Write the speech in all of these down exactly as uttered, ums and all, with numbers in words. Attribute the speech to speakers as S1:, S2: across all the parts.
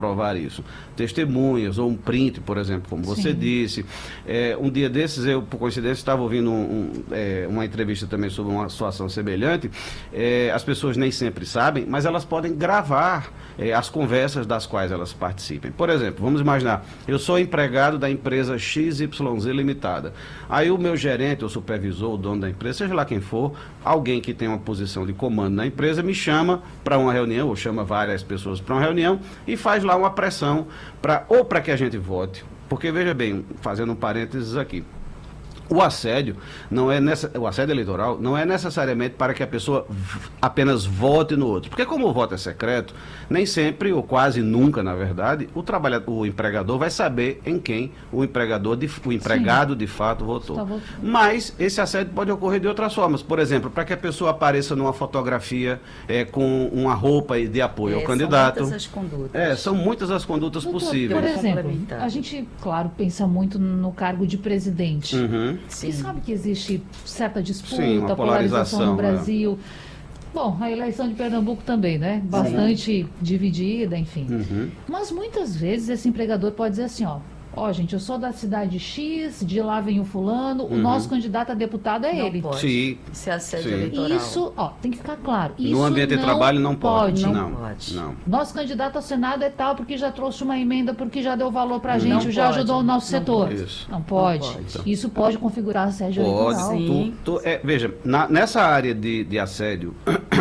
S1: provar isso. Testemunhas ou um print, por exemplo, como você Sim. disse. É, um dia desses, eu, por coincidência, estava ouvindo um, um, é, uma entrevista também sobre uma situação semelhante. É, as pessoas nem sempre sabem, mas elas podem gravar é, as conversas das quais elas participem. Por exemplo, vamos imaginar, eu sou empregado da empresa X Y Z Limitada. Aí o meu gerente, o supervisor, o dono da empresa, seja lá quem for, alguém que tem uma posição de comando na empresa, me chama para uma reunião, ou chama várias pessoas para uma reunião e faz lá uma pressão, pra, ou para que a gente vote, porque veja bem, fazendo um parênteses aqui, o assédio não é nessa, o assédio eleitoral não é necessariamente para que a pessoa apenas vote no outro, porque como o voto é secreto, nem sempre ou quase nunca, na verdade, o trabalhador, o empregador vai saber em quem o empregador, de, o empregado Sim. de fato votou. Mas esse assédio pode ocorrer de outras formas, por exemplo, para que a pessoa apareça numa fotografia é, com uma roupa de apoio é, ao candidato.
S2: São muitas as condutas.
S1: É, são muitas as condutas Doutor, possíveis.
S3: Por exemplo, a gente, claro, pensa muito no cargo de presidente.
S1: Uhum.
S3: Sim. E sabe que existe certa disputa,
S1: Sim, uma polarização,
S3: polarização no Brasil. É. Bom, a eleição de Pernambuco também, né? Bastante Sim. dividida, enfim.
S1: Uhum.
S3: Mas muitas vezes esse empregador pode dizer assim, ó, ó, gente, eu sou da cidade X, de lá vem o fulano, uhum. o nosso candidato a deputado é
S2: não
S3: ele.
S2: Pode.
S1: Sim.
S2: Isso é assédio
S1: Sim.
S2: eleitoral.
S3: Isso, ó, tem que ficar claro. Isso
S1: no ambiente
S3: não
S1: de trabalho não pode.
S3: pode.
S2: Não,
S1: não
S2: pode.
S1: Não.
S3: Nosso candidato ao Senado é tal porque já trouxe uma emenda, porque já deu valor pra
S1: Não
S3: gente,
S2: pode.
S3: já ajudou o nosso
S2: Não
S3: setor.
S2: pode.
S1: Isso.
S3: Não pode.
S2: Não pode.
S3: Isso pode configurar assédio
S1: Pode.
S3: eleitoral.
S2: Sim.
S1: Tu, tu, é, veja, na, nessa área de, de assédio,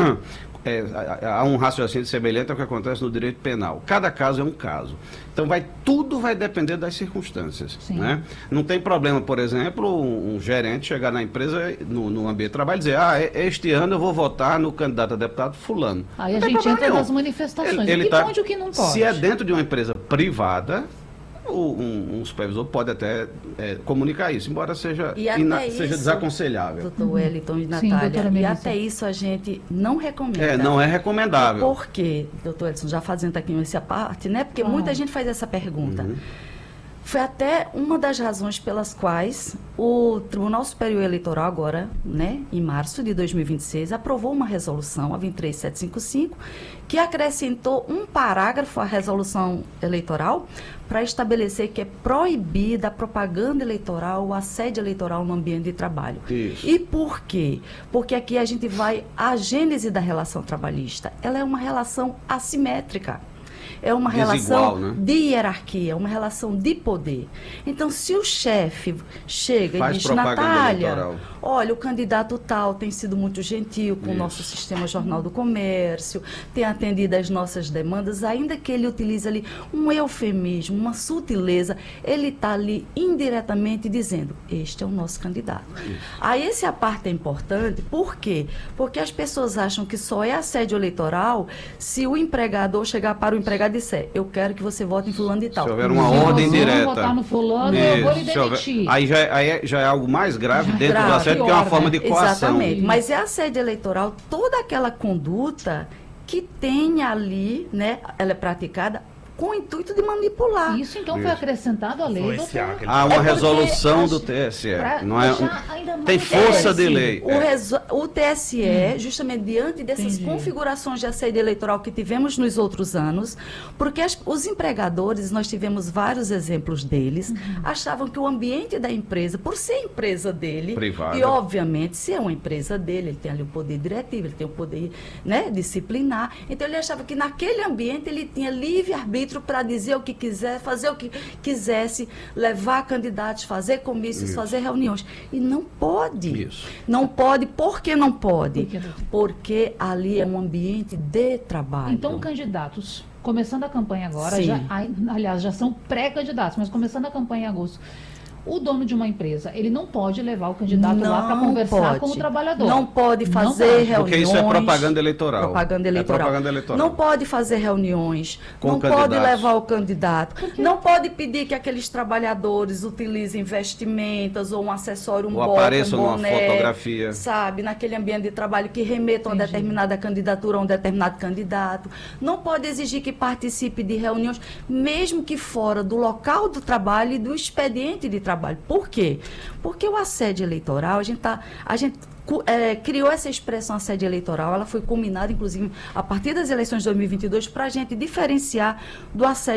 S1: é, há um raciocínio semelhante ao que acontece no direito penal. Cada caso é um caso. Então, vai, tudo vai depender das circunstâncias. Né? Não tem problema, por exemplo, um, um gerente chegar na empresa, no, no ambiente de trabalho, e dizer, ah, este ano eu vou votar no candidato a deputado fulano.
S3: Aí a gente entra
S1: nenhum.
S3: nas manifestações.
S1: Ele, ele
S3: o que
S1: tá,
S3: pode e o que não pode.
S1: Se é dentro de uma empresa privada, o, um, um supervisor pode até é, comunicar isso, embora seja, ina,
S2: isso,
S1: seja desaconselhável.
S2: Doutor Wellington e
S3: Sim,
S2: Natália, e até isso a gente não recomenda.
S1: É, não é recomendável.
S2: Por quê, doutor Wellington, já fazendo aqui essa parte, né? Porque uhum. muita gente faz essa pergunta. Uhum. Foi até uma das razões pelas quais o Tribunal Superior Eleitoral agora, né, em março de dois mil e vinte e seis, aprovou uma resolução, a vinte e três mil setecentos e cinquenta e cinco, que acrescentou um parágrafo à resolução eleitoral para estabelecer que é proibida a propaganda eleitoral, o assédio eleitoral no ambiente de trabalho.
S1: Isso.
S2: E por quê? Porque aqui a gente vai à gênese da relação trabalhista. Ela é uma relação assimétrica. É uma
S1: Desigual,
S2: relação
S1: né?
S2: de hierarquia, uma relação de poder. Então, se o chefe chega
S1: Faz
S2: e diz,
S1: propaganda
S2: Natália,
S1: eleitoral.
S2: olha, o candidato tal tem sido muito gentil com
S1: Isso.
S2: o nosso sistema Jornal do Comércio, tem atendido às nossas demandas, ainda que ele utilize ali um eufemismo, uma sutileza, ele está ali indiretamente dizendo, este é o nosso candidato.
S1: Isso.
S2: Aí essa é a parte importante, por quê? Porque as pessoas acham que só é assédio eleitoral se o empregador chegar para o empregado e disser, eu quero que você vote em fulano de tal.
S1: Se houver uma
S3: Se
S1: ordem
S3: você
S1: direta.
S3: votar no fulano,
S1: Isso.
S3: eu vou lhe
S1: Se houver-
S3: demitir.
S1: Aí, já, é- aí é- já é algo mais grave
S3: Já é
S1: dentro
S2: grave.
S1: do assédio, que é uma
S3: Pior,
S1: forma
S3: né?
S1: de coação.
S2: Exatamente, mas é assédio eleitoral toda aquela conduta que tem ali, né, ela é praticada com o intuito de manipular.
S3: Isso então foi
S1: Isso.
S3: acrescentado à lei,
S4: Influenciar
S3: doutor.
S4: aquele-
S1: Há uma
S2: É porque
S1: resolução
S2: as-
S1: do T S E.
S3: Pra
S1: Não é,
S3: deixar ainda mais
S1: tem força de
S3: agressivo.
S1: lei.
S2: O,
S1: É.
S2: reso- o T S E, justamente diante dessas
S3: Entendi.
S2: configurações de assédio eleitoral que tivemos nos outros anos, porque as- os empregadores, nós tivemos vários exemplos deles, achavam que o ambiente da empresa, por ser empresa dele,
S1: Privada.
S2: e obviamente, se é uma empresa dele, ele tem ali o poder diretivo, ele tem o poder, né, disciplinar, então ele achava que naquele ambiente ele tinha livre-arbítrio para dizer o que quiser, fazer o que quisesse, levar candidatos, fazer comícios,
S1: Isso.
S2: fazer reuniões. E não pode.
S1: Isso.
S2: Não pode. Por que não pode?
S3: Por que, doutor?
S2: Porque ali é um ambiente de trabalho.
S3: Então, candidatos, começando a campanha agora,
S2: Sim.
S3: já, ai, aliás, já são pré-candidatos, mas começando a campanha em agosto, o dono de uma empresa, ele não pode levar o candidato lá para
S2: Não
S3: conversar
S2: pode.
S3: com o trabalhador.
S2: Não pode
S3: Não
S2: fazer
S3: pode.
S2: reuniões.
S1: Porque isso é propaganda eleitoral.
S2: Propaganda eleitoral.
S1: É propaganda eleitoral.
S2: Não pode fazer reuniões.
S1: Com
S2: não pode
S1: candidatos.
S2: levar o candidato. Não pode pedir que aqueles trabalhadores utilizem vestimentas ou um acessório, um
S1: Ou
S2: bota,
S1: apareçam
S2: um
S1: numa
S2: boné,
S1: fotografia.
S2: sabe, naquele ambiente de trabalho que remetam
S3: Entendi.
S2: a determinada candidatura a um determinado candidato. Não pode exigir que participe de reuniões, mesmo que fora do local do trabalho e do expediente de trabalho. Por quê? Porque o assédio eleitoral, a gente tá, a gente cu- é, criou essa expressão assédio eleitoral, ela foi culminada, inclusive, a partir das eleições de dois mil e vinte e dois, para a gente diferenciar do assédio